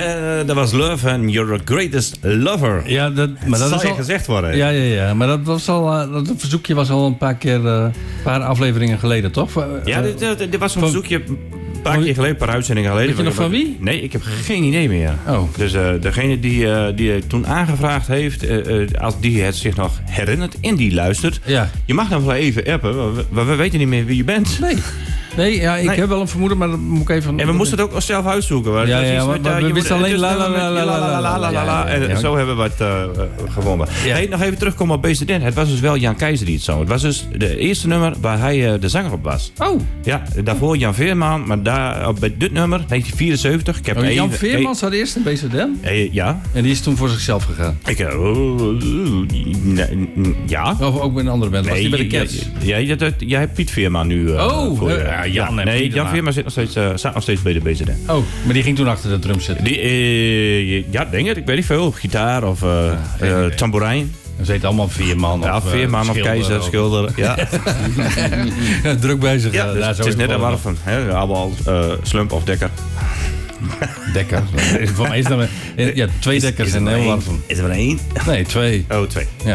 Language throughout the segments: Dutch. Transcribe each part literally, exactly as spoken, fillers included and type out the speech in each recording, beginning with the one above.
Uh, dat was Love and You're the Greatest Lover. Ja, dat, maar dat, dat is zal al je gezegd worden. Ja, ja, ja. Maar dat was al, uh, dat verzoekje was al een paar keer, uh, een paar afleveringen geleden, toch? Uh, ja, dit, dit, dit was zo'n van, verzoekje een paar keer geleden, een paar uitzendingen geleden. Weet je nog van wie? Nee, ik heb geen idee meer. Oh. Dus uh, degene die, uh, die het toen aangevraagd heeft, uh, uh, als die het zich nog herinnert en die luistert. Ja. Je mag dan wel even appen, maar we weten niet meer wie je bent. Nee. Nee, ja, ik nee. heb wel een vermoeden, maar dat moet ik even... En we moesten het ook zelf uitzoeken. Ja, ja, ja, maar, maar we wisten alleen la la la la la la la la la. En zo hebben we het uh, gewonnen. Ja. Hey, nog even terugkomen op B Z N. Het was dus wel Jan Keizer die het zong. Het was dus de eerste nummer waar hij uh, de zanger op was. Oh. Ja, daarvoor Jan Veerman, maar daar, op dit nummer, negentien vierenzeventig. Ik heb oh, Jan even, Veerman zat eerst in B Z N? Uh, ja. En die is toen voor zichzelf gegaan? Ik, uh, uh, uh, ja. Of ook bij een andere band? Was nee, die bij de Cats? Ja, jij, jij hebt Piet Veerman nu. Uh, oh, voor, uh, ja, Jan en Nee, Piet Jan Veerman zit nog steeds, uh, staat nog steeds bij de B Z N. Oh, maar die ging toen achter de drums zitten? Die, uh, ja, denk het. Ik weet niet veel. Gitaar of uh, ja, uh, tamboerijn. Dan zit allemaal Veerman of ja, Veerman of, uh, of Keizer, of... Schilder. Ja. ja, druk bezig. Ja, dus het is net een warven. Allemaal uh, Slump of Dekker. Dekker. Voor mij is dat ja, twee is, dekkers en heel warven. Is er maar één? Nee, twee. Oh, twee. Ja.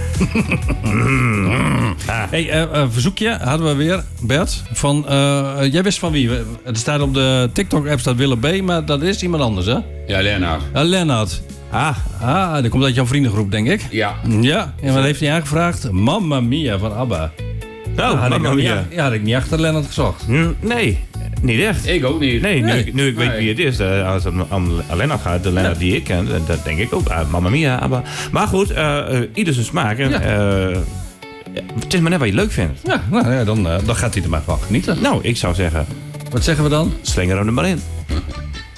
mm. ah. Hey, uh, uh, verzoekje hadden we weer, Bert. Van, uh, jij wist van wie? Er staat op de TikTok-app staat Willem B, maar dat is iemand anders, hè? Ja, Lennart. Ja, Lennart. Ah, ah, dat komt uit jouw vriendengroep, denk ik. Ja. Ja, en wat heeft hij aangevraagd? Mamma Mia van ABBA. Oh, ah, Mamma Mia. Niet, ja, had ik niet achter Lennart gezocht. Nee. Niet echt. Ik ook niet. Nee, nu, nee. ik, nu ik weet nee. wie het is, uh, als het om Lennart gaat, de Lennart ja. die ik ken, dat denk ik ook. Uh, Mamma Mia, ABBA. Maar goed, uh, uh, ieder zijn smaak. Ja. Uh, het is maar net wat je leuk vindt. Ja, nou ja, dan, uh, dan gaat hij er maar van genieten. Nou, ik zou zeggen... Wat zeggen we dan? Slinger hem er maar in.